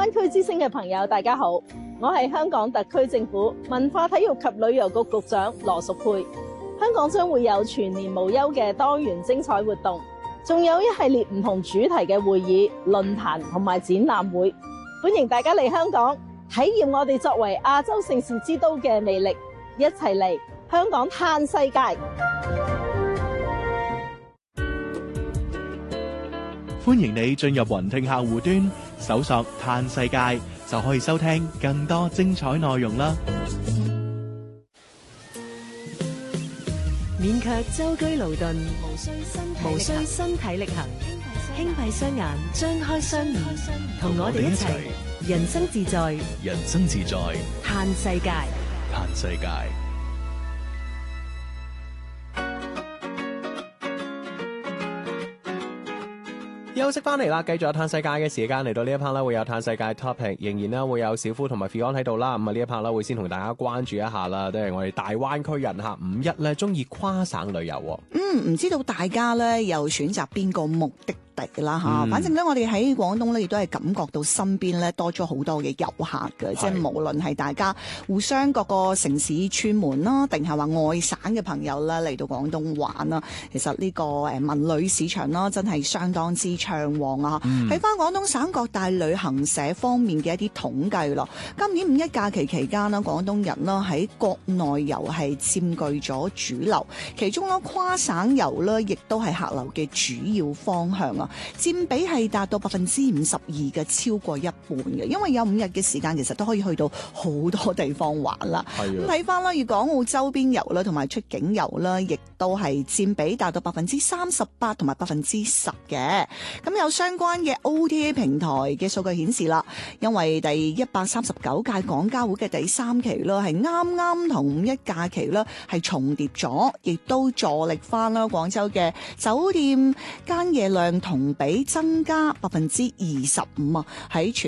灣區之星嘅朋友，大家好，我係香港特區政府文化體育及旅遊局局長羅淑佩。香港將會有全年無休嘅多元精彩活動，仲有一系列唔同主題嘅會議、論壇同埋展覽會，歡迎大家嚟香港體驗我哋作為亞洲盛事之都嘅魅力，一齊嚟香港嘆世界。 歡迎你進入雲聽客戶端，搜索嘆世界，就可以收聽更多精彩內容啦。 免卻舟車勞頓，無需身體力行，輕閉雙眼，張開雙耳，同我哋一齊人生自在， 人生自在， 嘆世界， 嘆世界。 休息翻嚟啦，繼續有嘆世界嘅時間，嚟到呢一 part 啦，會有嘆世界 topic， 仍然啦會有小夫同埋 Fion 喺度啦。咁啊呢一 part 啦會先同大家關注一下啦，都係我哋大灣區人嚇五一咧中意跨省旅遊。 唔知道大家咧又選擇邊個目的地啦嚇，反正咧我哋喺廣東咧亦都係感覺到身邊咧多咗好多嘅遊客嘅，即係無論係大家互相各個城市串門啦，定係話外省嘅朋友啦嚟到廣東玩啦，其實呢個文旅市場啦真係相當之暢旺啊！睇翻廣東省各大旅行社方面嘅一啲統計咯，今年五一假期期間啦，廣東人啦喺國內遊係佔據咗主流，其中啦跨省遊咧亦都係客流嘅主要方向啊！佔比係達到52%嘅，超過一半嘅。因為有5日嘅時間，其實都可以去到好多地方玩啦。咁睇翻啦，粵港澳周邊遊啦，同埋出境遊啦，亦都係佔比達到38%同埋10%嘅。咁有相關嘅 OTA 平台嘅數據顯示啦，因為第139屆港交會嘅第3期啦，係啱啱同五一假期啦係重疊咗，亦都助力翻啦廣州嘅酒店間夜量同比增加25%啊！喺全